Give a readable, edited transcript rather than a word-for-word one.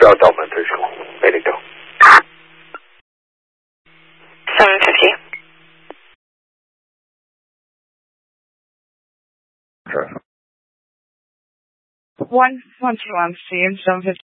要到门推出，没领到。 750. Sure. 121 CM 750.